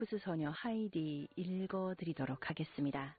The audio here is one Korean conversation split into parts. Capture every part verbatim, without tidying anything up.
알프스 소녀 하이디 읽어드리도록 하겠습니다.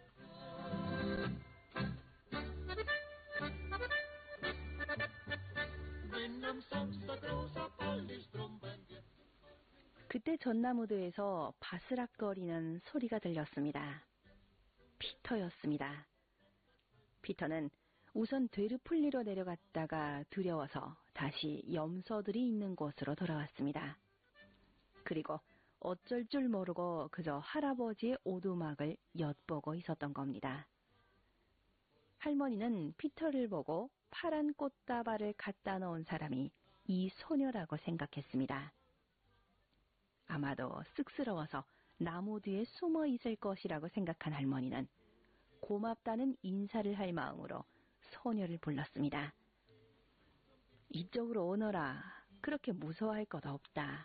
그때 전나무도에서 바스락거리는 소리가 들렸습니다. 피터였습니다. 피터는 우선 되르 풀리로 내려갔다가 두려워서 다시 염소들이 있는 곳으로 돌아왔습니다. 그리고 어쩔 줄 모르고 그저 할아버지의 오두막을 엿보고 있었던 겁니다. 할머니는 피터를 보고 파란 꽃다발을 갖다 놓은 사람이 이 소녀라고 생각했습니다. 아마도 쑥스러워서 나무 뒤에 숨어 있을 것이라고 생각한 할머니는 고맙다는 인사를 할 마음으로 소녀를 불렀습니다. 이쪽으로 오너라. 그렇게 무서워할 것 없다.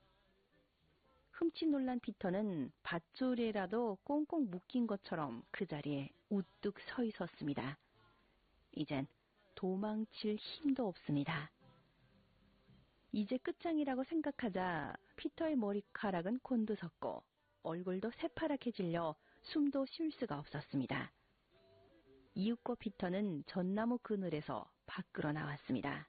흠칫 놀란 피터는 밧줄에라도 꽁꽁 묶인 것처럼 그 자리에 우뚝 서 있었습니다. 이젠 도망칠 힘도 없습니다. 이제 끝장이라고 생각하자 피터의 머리카락은 곤두섰고 얼굴도 새파랗게 질려 숨도 쉴 수가 없었습니다. 이윽고 피터는 전나무 그늘에서 밖으로 나왔습니다.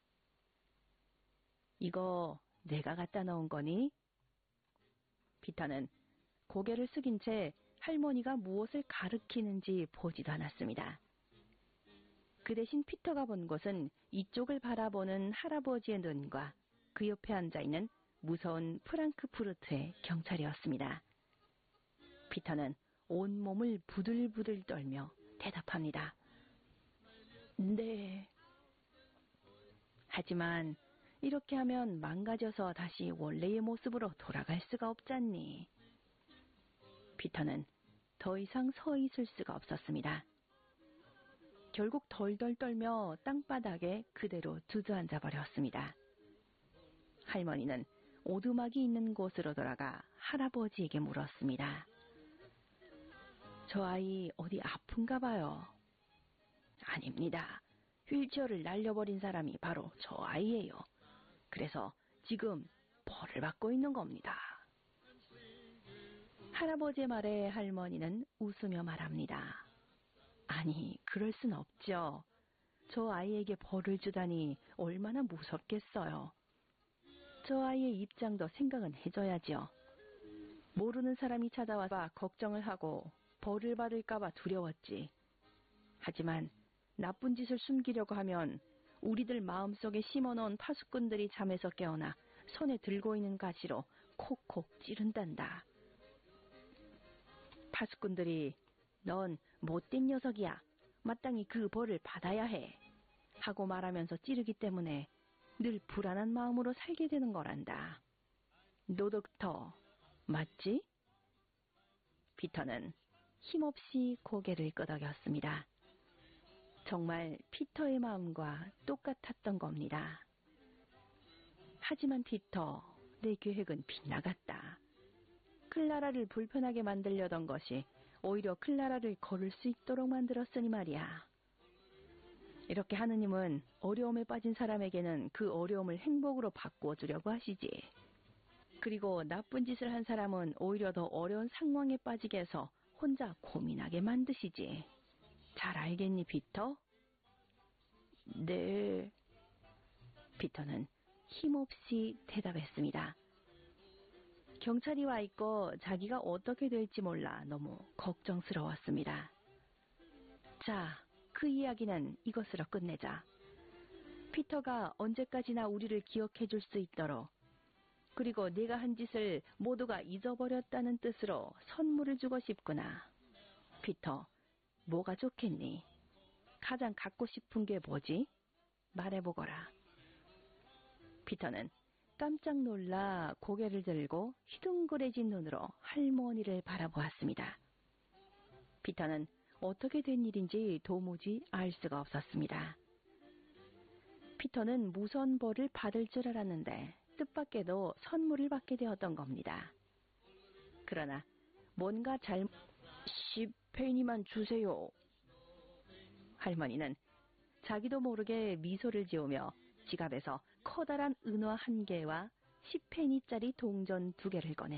이거 내가 갖다 놓은 거니? 피터는 고개를 숙인 채 할머니가 무엇을 가리키는지 보지도 않았습니다. 그 대신 피터가 본 곳은 이쪽을 바라보는 할아버지의 눈과 그 옆에 앉아있는 무서운 프랑크푸르트의 경찰이었습니다. 피터는 온몸을 부들부들 떨며 대답합니다. 네. 하지만 이렇게 하면 망가져서 다시 원래의 모습으로 돌아갈 수가 없잖니. 피터는 더 이상 서 있을 수가 없었습니다. 결국 덜덜 떨며 땅바닥에 그대로 주저앉아 버렸습니다. 할머니는 오두막이 있는 곳으로 돌아가 할아버지에게 물었습니다. 저 아이 어디 아픈가 봐요. 아닙니다. 휠체어를 날려버린 사람이 바로 저 아이예요. 그래서 지금 벌을 받고 있는 겁니다. 할아버지의 말에 할머니는 웃으며 말합니다. 아니, 그럴 순 없죠. 저 아이에게 벌을 주다니 얼마나 무섭겠어요. 저 아이의 입장도 생각은 해줘야죠. 모르는 사람이 찾아와서 걱정을 하고 벌을 받을까봐 두려웠지. 하지만 나쁜 짓을 숨기려고 하면 우리들 마음속에 심어놓은 파수꾼들이 잠에서 깨어나 손에 들고 있는 가시로 콕콕 찌른단다. 파수꾼들이 넌 못된 녀석이야. 마땅히 그 벌을 받아야 해. 하고 말하면서 찌르기 때문에 늘 불안한 마음으로 살게 되는 거란다. 노덕터, 맞지? 피터는 힘없이 고개를 끄덕였습니다. 정말 피터의 마음과 똑같았던 겁니다. 하지만 피터, 내 계획은 빗나갔다. 클라라를 불편하게 만들려던 것이 오히려 클라라를 걸을 수 있도록 만들었으니 말이야. 이렇게 하느님은 어려움에 빠진 사람에게는 그 어려움을 행복으로 바꿔주려고 하시지. 그리고 나쁜 짓을 한 사람은 오히려 더 어려운 상황에 빠지게 해서 혼자 고민하게 만드시지. 잘 알겠니, 피터? 네. 피터는 힘없이 대답했습니다. 경찰이 와 있고 자기가 어떻게 될지 몰라 너무 걱정스러웠습니다. 자, 그 이야기는 이것으로 끝내자. 피터가 언제까지나 우리를 기억해 줄 수 있도록, 그리고 네가 한 짓을 모두가 잊어버렸다는 뜻으로 선물을 주고 싶구나. 피터, 뭐가 좋겠니? 가장 갖고 싶은 게 뭐지? 말해보거라. 피터는 깜짝 놀라 고개를 들고 휘둥그레진 눈으로 할머니를 바라보았습니다. 피터는 어떻게 된 일인지 도무지 알 수가 없었습니다. 피터는 무선 벌을 받을 줄 알았는데 뜻밖에도 선물을 받게 되었던 겁니다. 그러나 뭔가 잘못... 십 페니만 주세요. 할머니는 자기도 모르게 미소를 지으며 지갑에서 커다란 은화 한 개와 십 페니짜리 동전 두 개를 꺼냈습니다.